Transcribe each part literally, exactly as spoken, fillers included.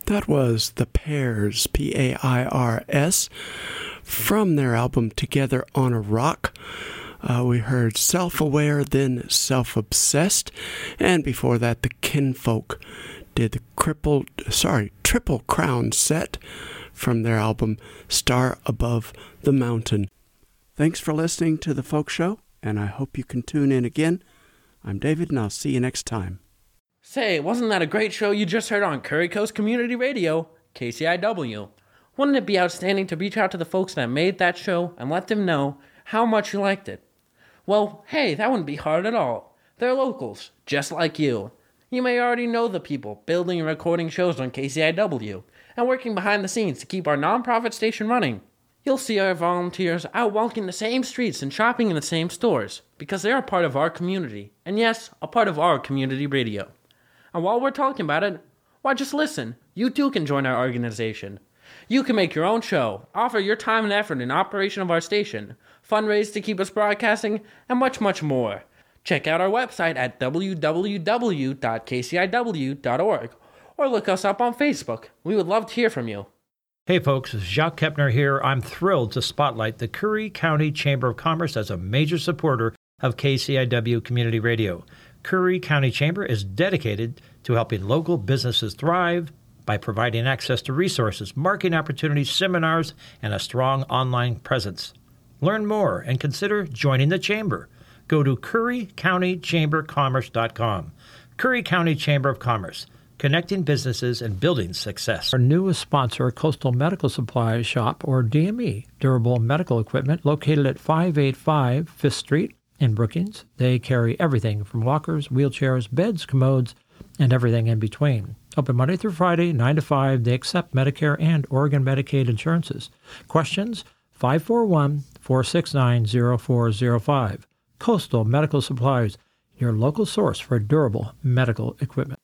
That was The Pairs, P A I R S, from their album Together on a Rock. Uh, we heard Self-Aware, then Self-Obsessed, and before that, the Kinfolk did the crippled, sorry, Triple Crown set from their album Star Above the Mountain. Thanks for listening to The Folk Show, and I hope you can tune in again. I'm David, and I'll see you next time. Say, wasn't that a great show you just heard on Curry Coast Community Radio, K C I W? Wouldn't it be outstanding to reach out to the folks that made that show and let them know how much you liked it? Well, hey, that wouldn't be hard at all. They're locals, just like you. You may already know the people building and recording shows on K C I W and working behind the scenes to keep our nonprofit station running. You'll see our volunteers out walking the same streets and shopping in the same stores because they're a part of our community, and yes, a part of our community radio. And while we're talking about it, why just listen. You too can join our organization. You can make your own show, offer your time and effort in operation of our station, fundraise to keep us broadcasting, and much, much more. Check out our website at w w w dot k c i w dot org or look us up on Facebook. We would love to hear from you. Hey folks, Jacques Kepner here. I'm thrilled to spotlight the Curry County Chamber of Commerce as a major supporter of K C I W Community Radio. Curry County Chamber is dedicated to helping local businesses thrive by providing access to resources, marketing opportunities, seminars, and a strong online presence. Learn more and consider joining the Chamber. Go to curry county chamber commerce dot com. Curry County Chamber of Commerce, connecting businesses and building success. Our newest sponsor, Coastal Medical Supply Shop, or D M E, Durable Medical Equipment, located at five eighty-five Fifth Street in Brookings. They carry everything from walkers, wheelchairs, beds, commodes, and everything in between. Open Monday through Friday, nine to five. They accept Medicare and Oregon Medicaid insurances. Questions? five four one, four six nine, zero four zero five. Coastal Medical Supplies, your local source for durable medical equipment.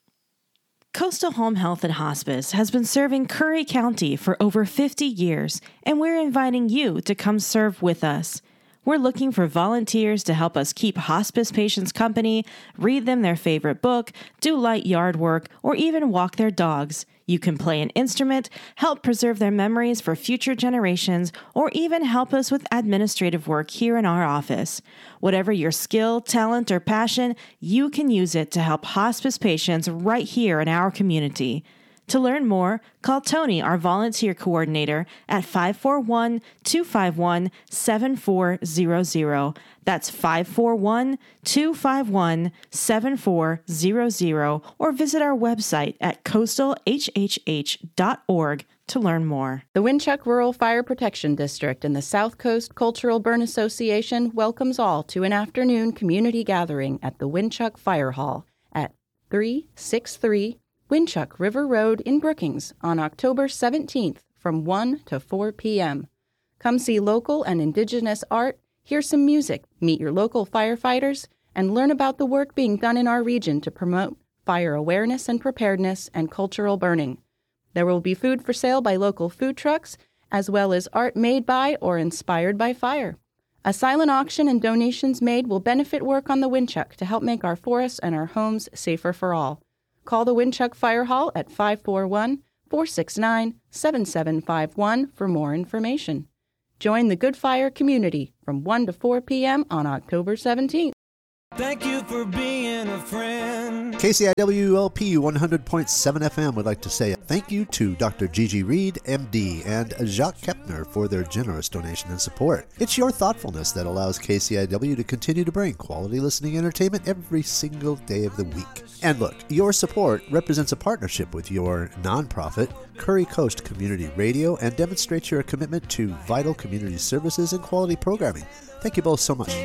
Coastal Home Health and Hospice has been serving Curry County for over fifty years, and we're inviting you to come serve with us. We're looking for volunteers to help us keep hospice patients company, read them their favorite book, do light yard work, or even walk their dogs. You can play an instrument, help preserve their memories for future generations, or even help us with administrative work here in our office. Whatever your skill, talent, or passion, you can use it to help hospice patients right here in our community. To learn more, call Tony, our volunteer coordinator, at five four one, two five one, seven four zero zero. That's five four one, two five one, seven four zero zero, or visit our website at coastal h h h dot org to learn more. The Winchuck Rural Fire Protection District and the South Coast Cultural Burn Association welcomes all to an afternoon community gathering at the Winchuck Fire Hall at three sixty-three Winchuck River Road in Brookings on October seventeenth from one to four p.m. Come see local and indigenous art, hear some music, meet your local firefighters, and learn about the work being done in our region to promote fire awareness and preparedness and cultural burning. There will be food for sale by local food trucks, as well as art made by or inspired by fire. A silent auction and donations made will benefit work on the Winchuck to help make our forests and our homes safer for all. Call the Winchuck Fire Hall at five four one, four six nine, seven seven five one for more information. Join the Good Fire community from one to four p.m. on October seventeenth. Thank you for being a friend. K C I W L P one hundred point seven F M would like to say thank you to Doctor Gigi Reed, M D, and Jacques Kepner for their generous donation and support. It's your thoughtfulness that allows K C I W to continue to bring quality listening entertainment every single day of the week. And look, your support represents a partnership with your nonprofit, Curry Coast Community Radio, and demonstrates your commitment to vital community services and quality programming. Thank you both so much.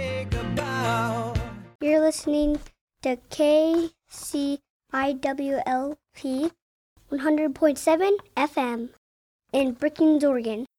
You're listening to K C I W L P one hundred point seven F M in Brookings, Oregon.